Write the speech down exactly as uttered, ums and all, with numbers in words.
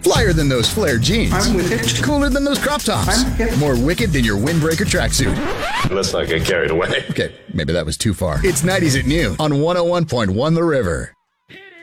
Flyer than those flared jeans. I'm with it. Cooler than those crop tops. I'm hip. More wicked than your windbreaker tracksuit. Let's not get carried away. Okay, maybe that was too far. It's nineties at noon on one oh one point one The River.